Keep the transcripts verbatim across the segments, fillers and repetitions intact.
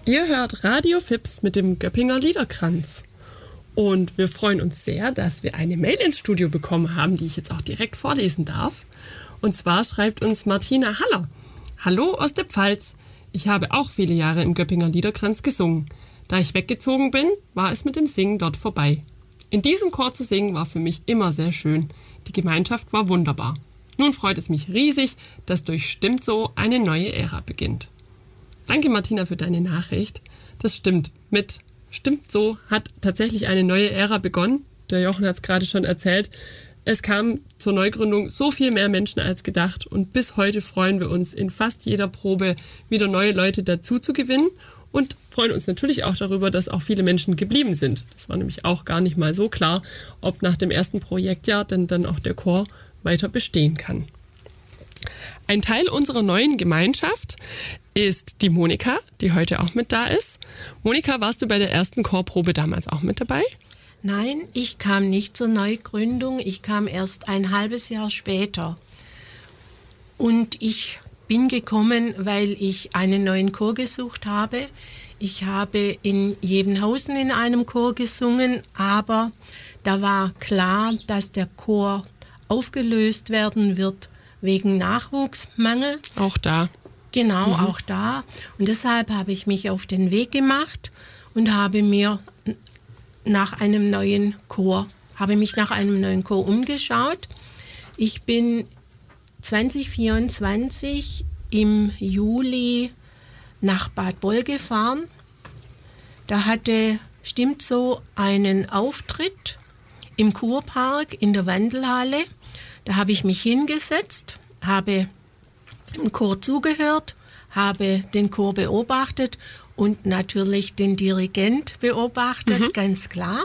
Ihr hört Radio Fips mit dem Göppinger Liederkranz. Und wir freuen uns sehr, dass wir eine Mail ins Studio bekommen haben, die ich jetzt auch direkt vorlesen darf. Und zwar schreibt uns Martina Haller. Hallo aus der Pfalz. Ich habe auch viele Jahre im Göppinger Liederkranz gesungen. Da ich weggezogen bin, war es mit dem Singen dort vorbei. In diesem Chor zu singen war für mich immer sehr schön. Die Gemeinschaft war wunderbar. Nun freut es mich riesig, dass durch Stimmt so eine neue Ära beginnt. Danke, Martina, für deine Nachricht. Das stimmt. Mit Stimmt so hat tatsächlich eine neue Ära begonnen. Der Jochen hat es gerade schon erzählt. Es kam zur Neugründung so viel mehr Menschen als gedacht. Und bis heute freuen wir uns, in fast jeder Probe wieder neue Leute dazu zu gewinnen. Und freuen uns natürlich auch darüber, dass auch viele Menschen geblieben sind. Das war nämlich auch gar nicht mal so klar, ob nach dem ersten Projektjahr denn dann auch der Chor weiter bestehen kann. Ein Teil unserer neuen Gemeinschaft ist die Monika, die heute auch mit da ist. Monika, warst du bei der ersten Chorprobe damals auch mit dabei? Nein, ich kam nicht zur Neugründung. Ich kam erst ein halbes Jahr später. Und ich bin gekommen, weil ich einen neuen Chor gesucht habe. Ich habe in Jebenhausen in einem Chor gesungen, aber da war klar, dass der Chor aufgelöst werden wird wegen Nachwuchsmangel. Auch da. Genau, mhm. auch da. Und deshalb habe ich mich auf den Weg gemacht und habe mir nach einem neuen Chor, habe mich nach einem neuen Chor umgeschaut. Ich bin zwanzig vierundzwanzig im Juli nach Bad Boll gefahren. Da hatte Stimmt so einen Auftritt im Kurpark in der Wandelhalle. Da habe ich mich hingesetzt, habe dem Chor zugehört, habe den Chor beobachtet und natürlich den Dirigent beobachtet, mhm. ganz klar.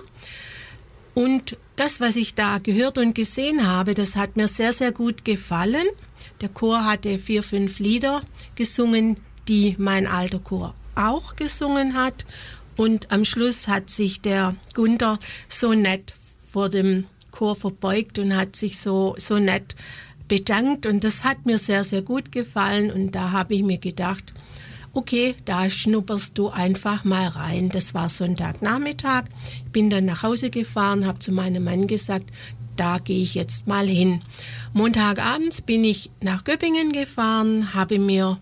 Und das, was ich da gehört und gesehen habe, das hat mir sehr, sehr gut gefallen. Der Chor hatte vier, fünf Lieder gesungen, die mein alter Chor auch gesungen hat. Und am Schluss hat sich der Gunther so nett vor dem Chor verbeugt und hat sich so, so nett bedankt. Und das hat mir sehr, sehr gut gefallen. Und da habe ich mir gedacht, okay, da schnupperst du einfach mal rein. Das war Sonntagnachmittag. Ich bin dann nach Hause gefahren, habe zu meinem Mann gesagt, da gehe ich jetzt mal hin. Montagabends bin ich nach Göppingen gefahren, habe mir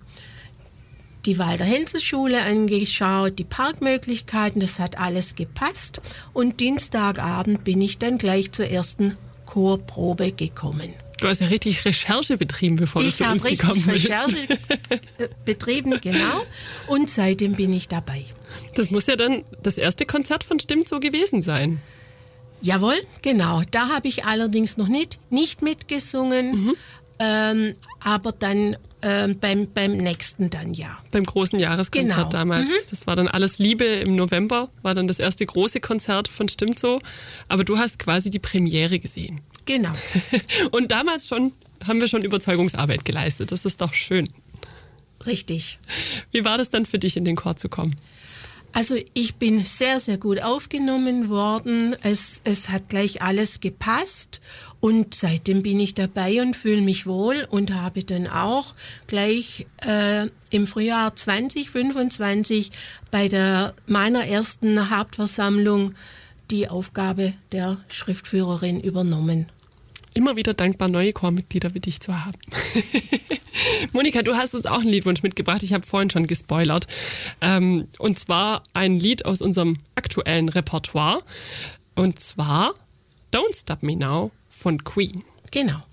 die Walter-Henzel-Schule angeschaut, die Parkmöglichkeiten, das hat alles gepasst. Und Dienstagabend bin ich dann gleich zur ersten Chorprobe gekommen. Du hast ja richtig Recherche betrieben, bevor ich du zu uns gekommen bist. Ich habe richtig Recherche betrieben, genau. Und seitdem bin ich dabei. Das muss ja dann das erste Konzert von Stimmt so gewesen sein. Jawohl, genau. Da habe ich allerdings noch nicht, nicht mitgesungen, mhm. ähm, aber dann ähm, beim, beim nächsten dann, ja. Beim großen Jahreskonzert genau. damals. Mhm. Das war dann Alles Liebe im November, war dann das erste große Konzert von Stimmt so. Aber du hast quasi die Premiere gesehen. Genau. Und damals schon haben wir schon Überzeugungsarbeit geleistet. Das ist doch schön. Richtig. Wie war das dann für dich, in den Chor zu kommen? Also ich bin sehr, sehr gut aufgenommen worden. Es, es hat gleich alles gepasst. Und seitdem bin ich dabei und fühle mich wohl und habe dann auch gleich äh, im Frühjahr zwanzig fünfundzwanzig bei der meiner ersten Hauptversammlung die Aufgabe der Schriftführerin übernommen. Immer wieder dankbar, neue Chormitglieder wie dich zu haben. Monika, du hast uns auch einen Liedwunsch mitgebracht. Ich habe vorhin schon gespoilert. Ähm, und zwar ein Lied aus unserem aktuellen Repertoire. Und zwar Don't Stop Me Now von Queen. Genau.